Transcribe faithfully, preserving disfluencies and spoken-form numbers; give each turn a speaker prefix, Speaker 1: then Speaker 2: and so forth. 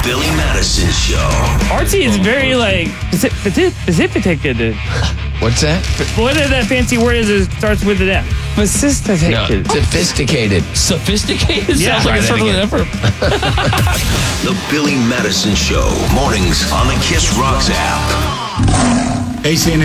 Speaker 1: Billy Madison Show.
Speaker 2: Artsy is very like specific.
Speaker 3: What's that?
Speaker 2: What is that fancy word? Is it starts with an F?
Speaker 3: No,
Speaker 2: Sophisticated.
Speaker 3: sophisticated.
Speaker 4: Sophisticated?
Speaker 2: Yeah.
Speaker 4: Sounds like
Speaker 3: Try
Speaker 4: it's
Speaker 3: that
Speaker 4: sort of an effort.
Speaker 1: The Billy Madison Show. Mornings on the Kiss Rocks app.
Speaker 5: Hey, C N N